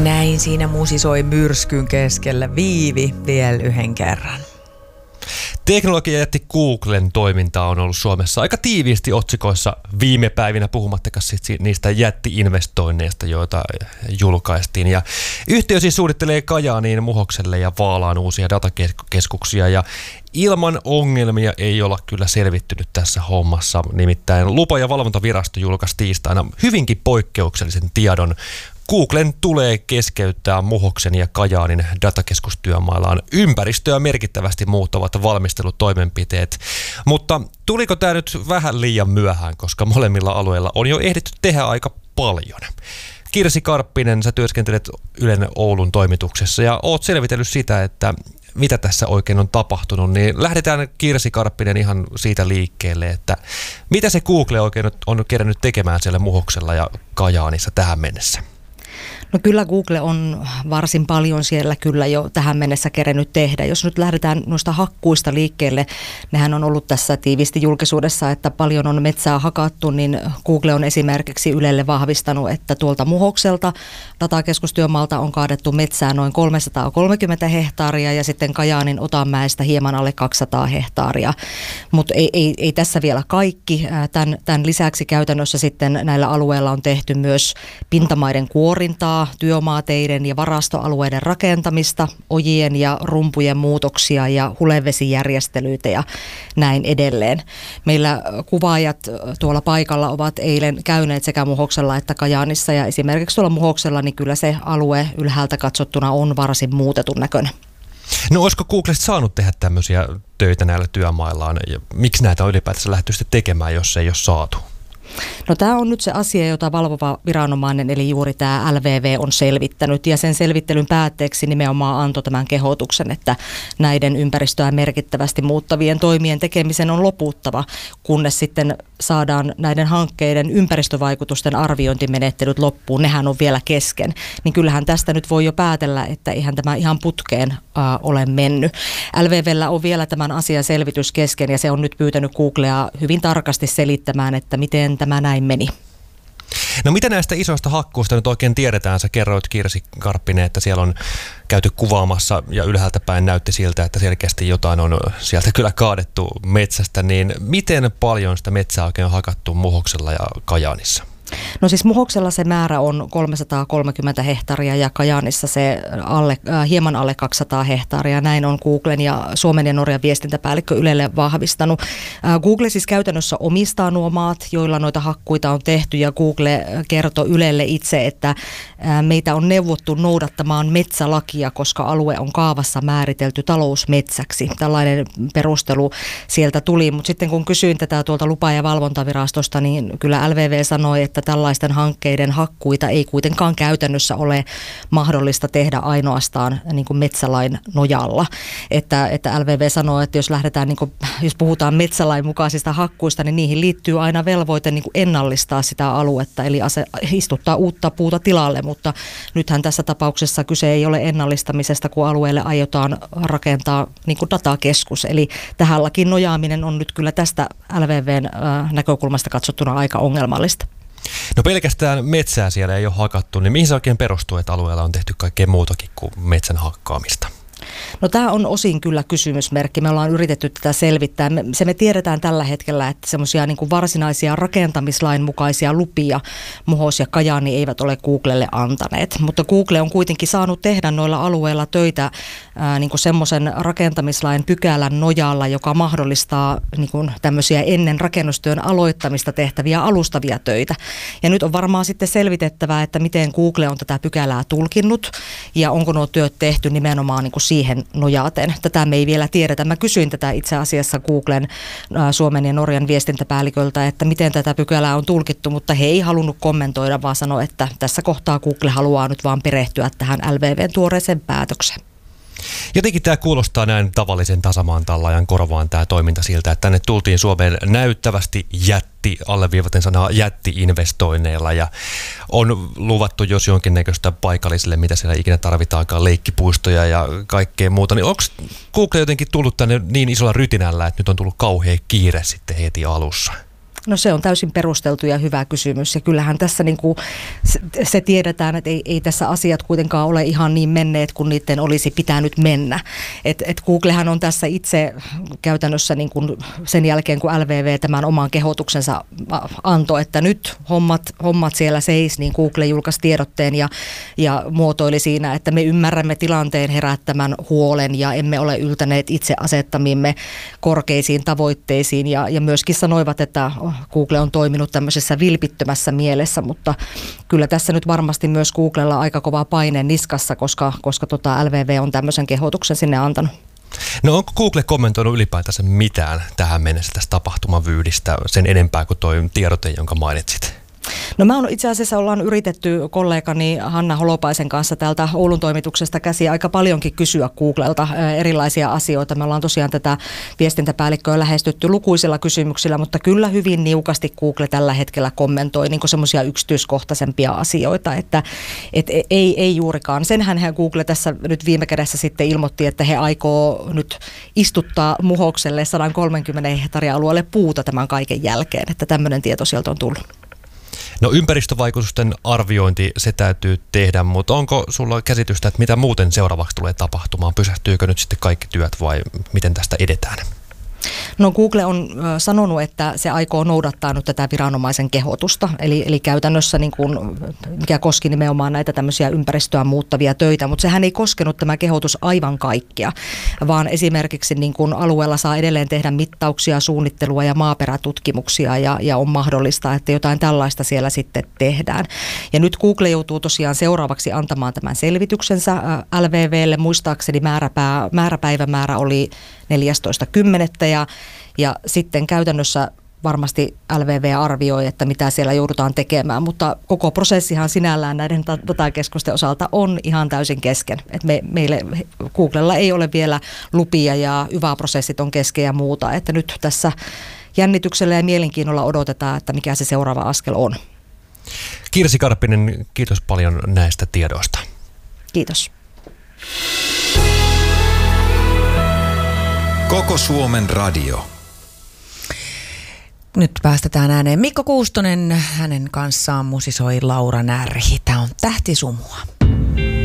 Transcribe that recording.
Näin siinä musisoi myrskyn keskellä Viivi vielä yhden kerran. Teknologiajätti Googlen toiminta on ollut Suomessa aika tiiviisti otsikoissa viime päivinä, puhumattakaan niistä jätti-investoinneista, joita julkaistiin. Ja yhtiö siis suunnittelee Kajaaniin, Muhokselle ja Vaalaan uusia datakeskuksia ja ilman ongelmia ei olla kyllä selvittynyt tässä hommassa. Nimittäin Lupa- ja valvontavirasto julkaisi tiistaina hyvinkin poikkeuksellisen tiedon. Googlen tulee keskeyttää Muhoksen ja Kajaanin datakeskustyömaallaan ympäristöä merkittävästi muuttavat valmistelutoimenpiteet. Mutta tuliko tämä nyt vähän liian myöhään, koska molemmilla alueilla on jo ehditty tehdä aika paljon? Kirsi Karppinen, sä työskentelet Ylen Oulun toimituksessa ja oot selvitellyt sitä, että mitä tässä oikein on tapahtunut, niin lähdetään Kirsi Karppinen ihan siitä liikkeelle, että mitä se Google oikein on kerännyt tekemään siellä Muhoksella ja Kajaanissa tähän mennessä? No kyllä Google on varsin paljon siellä kyllä jo tähän mennessä kerennyt tehdä. Jos nyt lähdetään noista hakkuista liikkeelle, nehän on ollut tässä tiiviisti julkisuudessa, että paljon on metsää hakattu, niin Google on esimerkiksi Ylelle vahvistanut, että tuolta Muhokselta datakeskustyömaalta on kaadettu metsää noin 330 hehtaaria ja sitten Kajaanin Otanmäestä hieman alle 200 hehtaaria. Mutta ei tässä vielä kaikki. Tämän lisäksi käytännössä sitten näillä alueilla on tehty myös pintamaiden kuorintaa, työmaateiden ja varastoalueiden rakentamista, ojien ja rumpujen muutoksia ja hulevesijärjestelyitä ja näin edelleen. Meillä kuvaajat tuolla paikalla ovat eilen käyneet sekä Muhoksella että Kajaanissa ja esimerkiksi tuolla Muhoksella niin kyllä se alue ylhäältä katsottuna on varsin muutetun näköinen. No olisiko Googlesta saanut tehdä tämmöisiä töitä näillä työmaillaan ja miksi näitä on ylipäätänsä lähdetty sitten tekemään, jos ei ole saatu? No tämä on nyt se asia, jota valvova viranomainen eli juuri tämä LVV on selvittänyt ja sen selvittelyn päätteeksi nimenomaan antoi tämän kehotuksen, että näiden ympäristöä merkittävästi muuttavien toimien tekemisen on loputtava, kunnes sitten saadaan näiden hankkeiden ympäristövaikutusten arviointimenettelyt loppuun. Nehän on vielä kesken. Niin kyllähän tästä nyt voi jo päätellä, että eihän tämä ihan putkeen ole mennyt. LVVllä on vielä tämän asian selvitys kesken ja se on nyt pyytänyt Googlea hyvin tarkasti selittämään, että miten tämä näin meni. No mitä näistä isoista hakkuista nyt oikein tiedetään? Sä kerroit Kirsi Karppinen, että siellä on käyty kuvaamassa ja ylhäältä päin näytti siltä, että selkeästi jotain on sieltä kyllä kaadettu metsästä. Niin miten paljon sitä metsää oikein on hakattu Muhoksella ja Kajaanissa? No siis Muhoksella se määrä on 330 hehtaaria ja Kajaanissa se hieman alle 200 hehtaaria. Näin on Googlen ja Suomen ja Norjan viestintäpäällikkö Ylelle vahvistanut. Google siis käytännössä omistaa nuo maat, joilla noita hakkuita on tehty ja Google kertoi Ylelle itse, että meitä on neuvottu noudattamaan metsälakia, koska alue on kaavassa määritelty talousmetsäksi. Tällainen perustelu sieltä tuli, mutta sitten kun kysyin tätä tuolta Lupa- ja valvontavirastosta, niin kyllä LVV sanoi, että tällaisten hankkeiden hakkuita ei kuitenkaan käytännössä ole mahdollista tehdä ainoastaan niin kuin metsälain nojalla. Että LVV sanoo, että jos lähdetään, niin kuin, jos puhutaan metsälain mukaisista hakkuista, niin niihin liittyy aina velvoite niin kuin ennallistaa sitä aluetta, eli istuttaa uutta puuta tilalle, mutta nythän tässä tapauksessa kyse ei ole ennallistamisesta, kun alueelle aiotaan rakentaa niin kuin datakeskus. Eli tähän lakiin nojaaminen on nyt kyllä tästä LVVn näkökulmasta katsottuna aika ongelmallista. No pelkästään metsää siellä ei ole hakattu, niin mihin se oikein perustuu, että alueella on tehty kaikkea muutakin kuin metsän hakkaamista? No tämä on osin kyllä kysymysmerkki. Me ollaan yritetty tätä selvittää. Me tiedetään tällä hetkellä, että semmoisia niin kuin varsinaisia rakentamislain mukaisia lupia Muhos ja Kajaani eivät ole Googlelle antaneet. Mutta Google on kuitenkin saanut tehdä noilla alueilla töitä niin kuin semmoisen rakentamislain pykälän nojalla, joka mahdollistaa niin kuin tämmöisiä ennen rakennustyön aloittamista tehtäviä alustavia töitä. Ja nyt on varmaan sitten selvitettävää, että miten Google on tätä pykälää tulkinnut ja onko nuo työt tehty nimenomaan niin kuin siihen nojaten. Tätä me ei vielä tiedetä. Mä kysyin tätä itse asiassa Googlen Suomen ja Norjan viestintäpäälliköltä, että miten tätä pykälää on tulkittu, mutta he ei halunnut kommentoida, vaan sanoi, että tässä kohtaa Google haluaa nyt vaan perehtyä tähän LVVn tuoreeseen päätökseen. Jotenkin tämä kuulostaa näin tavallisen tasamaan tallaajan korvaan tämä toiminta siltä, että tänne tultiin Suomeen näyttävästi alleviivaten sanaa jätti-investoinneilla ja on luvattu jos jonkinnäköistä paikallisille, mitä siellä ikinä tarvitaankaan, leikkipuistoja ja kaikkea muuta. Niin onko Google jotenkin tullut tänne niin isolla rytinällä, että nyt on tullut kauhea kiire sitten heti alussa? No se on täysin perusteltu ja hyvä kysymys ja kyllähän tässä niin kuin se tiedetään, että ei tässä asiat kuitenkaan ole ihan niin menneet kuin niiden olisi pitänyt mennä. Et Googlehan on tässä itse käytännössä niin kuin sen jälkeen kun LVV tämän oman kehotuksensa antoi, että nyt hommat siellä seis, niin Google julkaisi tiedotteen ja muotoili siinä, että me ymmärrämme tilanteen herättämän huolen ja emme ole yltäneet itse asettamiimme korkeisiin tavoitteisiin ja myöskin sanoivat, että Google on toiminut tämmöisessä vilpittömässä mielessä, mutta kyllä tässä nyt varmasti myös Googlella aika kova paine niskassa, koska LVV on tämmöisen kehotuksen sinne antanut. No onko Google kommentoinut ylipäätänsä mitään tähän mennessä tästä tapahtumavyydistä sen enempää kuin tuo tiedote, jonka mainitsit? No itse asiassa ollaan yritetty kollegani Hanna Holopaisen kanssa täältä Oulun toimituksesta käsiä aika paljonkin kysyä Googlelta erilaisia asioita. Me ollaan tosiaan tätä viestintäpäällikköä lähestytty lukuisilla kysymyksillä, mutta kyllä hyvin niukasti Google tällä hetkellä kommentoi niin semmoisia yksityiskohtaisempia asioita, että ei juurikaan. Senhän Google tässä nyt viime kädessä sitten ilmoitti, että he aikoo nyt istuttaa Muhokselle 130 hehtaaria alueelle puuta tämän kaiken jälkeen, että tämmöinen tieto sieltä on tullut. No ympäristövaikutusten arviointi, se täytyy tehdä, mutta onko sulla käsitystä, että mitä muuten seuraavaksi tulee tapahtumaan? Pysähtyykö nyt sitten kaikki työt vai miten tästä edetään? No Google on sanonut, että se aikoo noudattaa nyt tätä viranomaisen kehotusta, eli käytännössä niin kuin, mikä koski nimenomaan näitä tämmöisiä ympäristöä muuttavia töitä, mutta sehän ei koskenut tämä kehotus aivan kaikkia, vaan esimerkiksi niin kuin alueella saa edelleen tehdä mittauksia, suunnittelua ja maaperätutkimuksia ja on mahdollista, että jotain tällaista siellä sitten tehdään. Ja nyt Google joutuu tosiaan seuraavaksi antamaan tämän selvityksensä LVVlle, muistaakseni määräpäivämäärä oli 14.10. Ja sitten käytännössä varmasti LVV arvioi, että mitä siellä joudutaan tekemään, mutta koko prosessihan sinällään näiden datakeskusten osalta on ihan täysin kesken. Meille Googlella ei ole vielä lupia ja YVA-prosessit on kesken ja muuta, että nyt tässä jännityksellä ja mielenkiinnolla odotetaan, että mikä se seuraava askel on. Kirsi Karppinen, kiitos paljon näistä tiedoista. Kiitos. Koko Suomen radio. Nyt päästetään ääneen Mikko Kuustonen. Hänen kanssaan musisoi Laura Närhi. Tämä on Tähtisumua.